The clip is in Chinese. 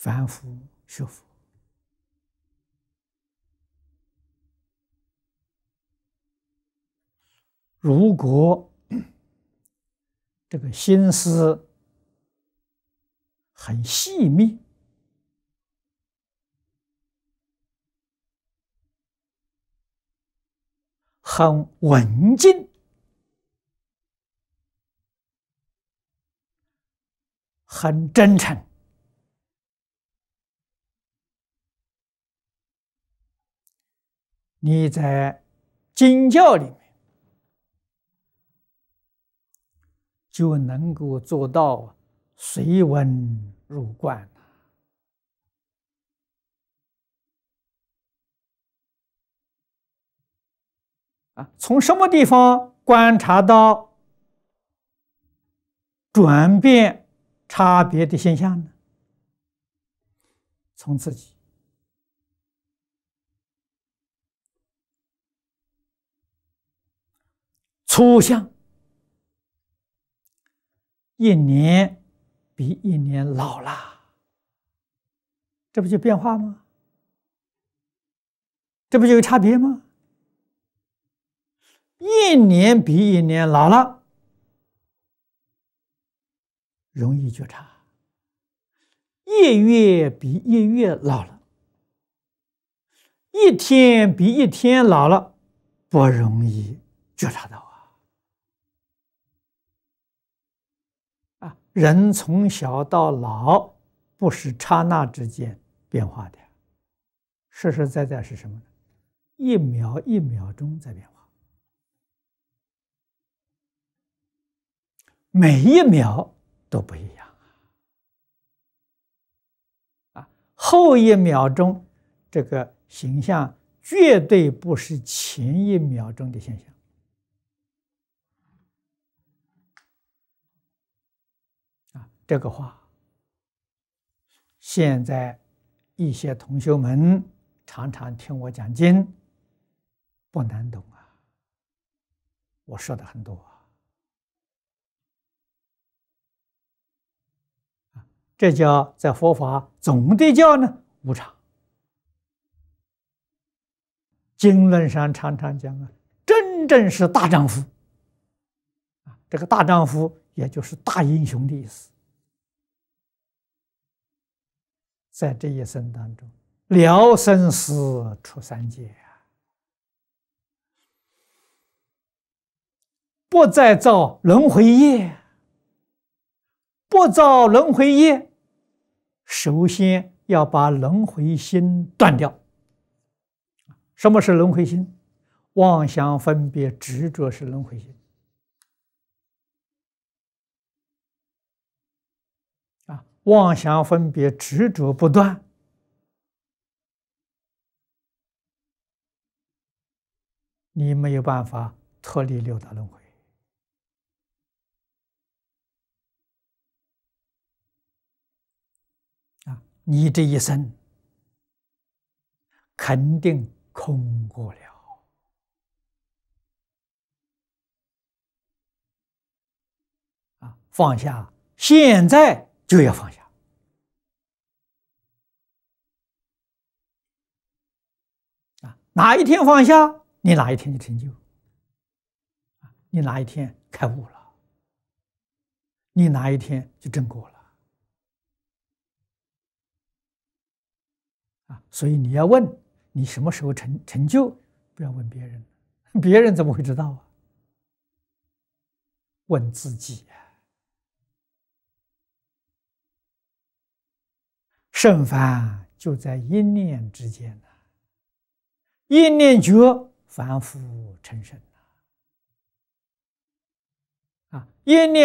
凡夫学佛。如果这个心思很细密，很文静，很真诚，你在经教里面就能够做到随文入观啊！从什么地方观察到转变差别的现象呢？从自己。初相，一年比一年老了，这不就变化吗？这不就有差别吗？一年比一年老了，容易觉察；一月比一月老了，一天比一天老了，不容易觉察到啊！人从小到老，不是刹那之间变化的，实实在在是什么呢？一秒一秒钟在变化。每一秒都不一样啊！后一秒钟这个形象绝对不是前一秒钟的现象啊！这个话，现在一些同学们常常听我讲经，不难懂啊，我说的很多啊。这叫在佛法总的叫呢无常。经论上常常讲啊，真正是大丈夫啊，这个大丈夫也就是大英雄的意思。在这一生当中，了生死，出三界啊，不再造轮回业。不造轮回业，首先要把轮回心断掉。什么是轮回心？妄想分别执着是轮回心啊！妄想分别执着不断，你没有办法脱离六道轮回啊！你这一生肯定空过了啊！放下，现在就要放下啊！哪一天放下，你哪一天就成就啊！你哪一天开悟了，你哪一天就证果了啊！所以你要问你什么时候成就，不要问别人，别人怎么会知道啊？问自己呀！圣凡就在一念之间呐，一念觉，凡夫成圣啊！一念。